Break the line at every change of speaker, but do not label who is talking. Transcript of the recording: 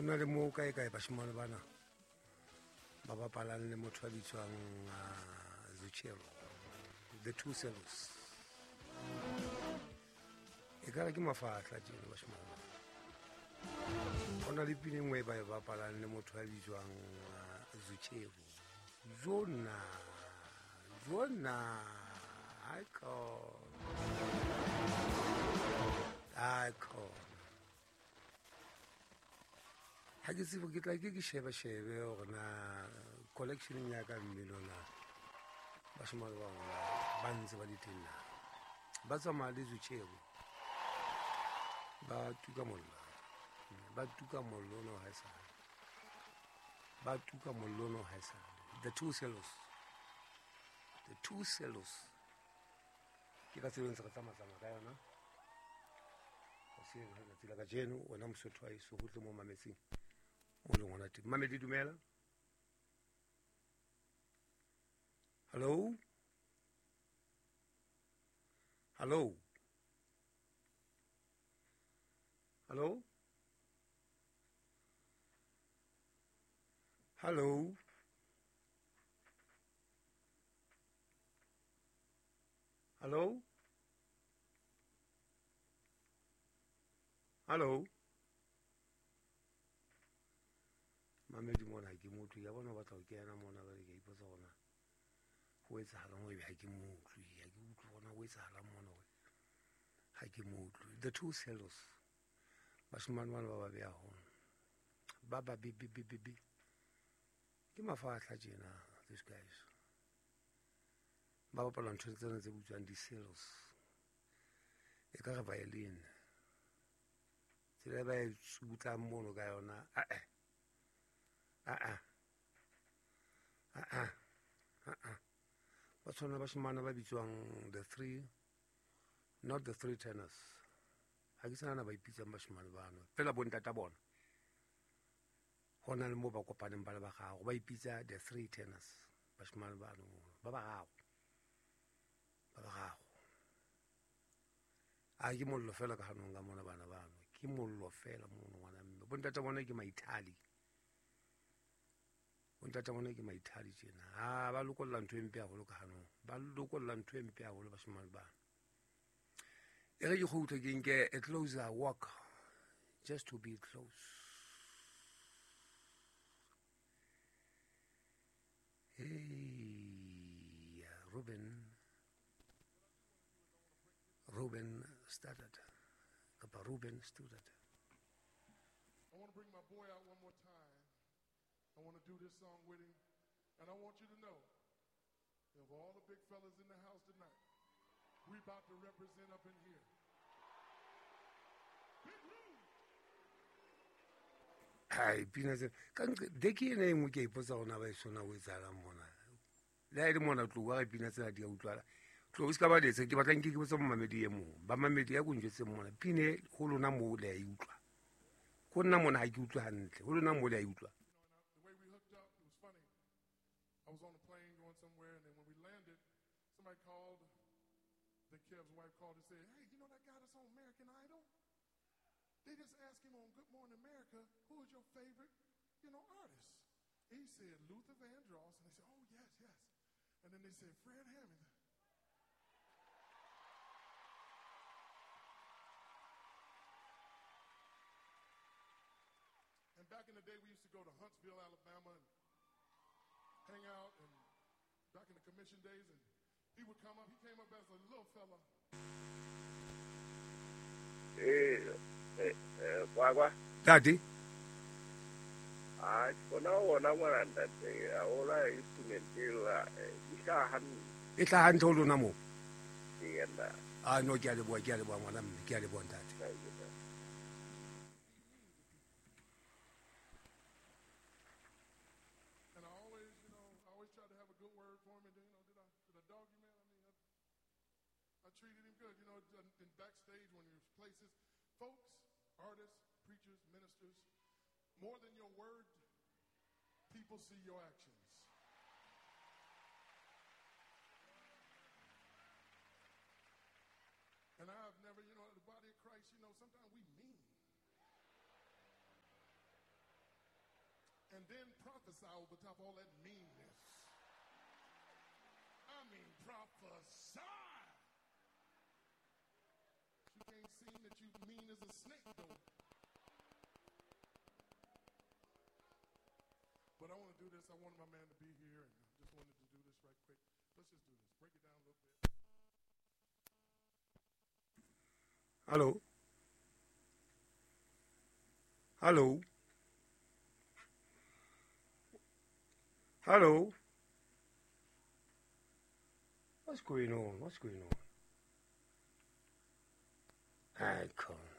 na le mo kae kae bashimane bana ba bapalang le motho a bitswang Zuchero, the two cellos. E ka re ke mafatla tjena bashimane. Go na le pina nngwe ba e bapalang le motho a bitswang Zuchero. Zona icon ha ke tsebo ke tla ke sheba gore na collection ya ka mmilona bashimane ba ba ntse ba ditena ba tsamaya le Zuchero ba tuka mollo no haisa the two cellos ke ka tsebeng se ka tsamaya ka yona se ga tsela ka jeno wena mosotho a iso go tle mo mametseng mo le ngwana teng mamedi dumela hello hello hello hello hello hello mamedi mona ke motho ya bona ba tla go kena mona ba ke ipotsa gona go etsahala mo ha ke motho ya ke utlwa gona go etsahala mona ha ke motho the two cellos bashimane bana ba be a hona ba bibi ke mafatla tjena these guys ba bapala ntho tsena tse butswang di cellos e ka re violin tsela ba e tsutla mono ka yona ba tshwana bashimane ba bitswang not the three tenors ha ke sana ba ipitsang bashimane bana fela bontata bona gona le mo ba kopaneng ba le ba gago ba ipitsa the three tenors bashimane bana ba ba gago a ke mollo fela ka ganong ka mona bana bano ke mollo fela mono ngwana mme bontata bona ke maithali tjena ba lokolla ntho empe haholo ka ganong ba lokolla ntho empe haholo bashimane bana e re ke go utlwa ke nke a closer walk just to be close. Hey, Ruben started. Ruben started.
I want to bring my boy out one more time. I want to do this song with him. And I want you to know, of all the big fellas in the house tonight, we about to represent up in here. Big room.
Hai, pina se deki ene ngwe ke ipotsa gona ba isona o etsala mona. Le a ile mona tloga ga pina tsena di a utlwala. Tlo ska ba detse ke batlang ke botsa mo mamedi e mong. Ba mamedi ya go njetse mona. Pine go lona mo le a utlwa. Go nna mona ha ke utlwa hantle. Go lona mo le a utlwa.
The way we hooked up, it was funny. I was on a plane going somewhere, and then when we landed, somebody called, the Kev's wife called and said, hey, you know that guy that's on American Idol? They just asked him on Good Morning America, who is your favorite, artist? He said, Luther Vandross. And they said, oh, yes. And then they said, Fred Hammond. And back in the day, we used to go to Huntsville, Alabama, and hang out, and back in the commission days, and he would come up. He came up as a little fella.
Daddy? E tla hantle ho lona mo. No ke a leboha ngwana mme ke a leboha ntate.
And I always try to have a good word for him. And did I dog you, man? I treated him good. In backstage when he was places, folks, artists, preachers, ministers, more than your word, people see your actions. And I've never, the body of Christ, sometimes we mean. and then prophesy over top of all that meanness. I mean, prophesy. You can't seem that you mean as a snake, though. But I want to do this. I wanted my man to be here, and I just wanted to do this right quick. Let's just do this. Break it down a little bit.
Hello. Hello. Hello. What's going on? What's going on? I come.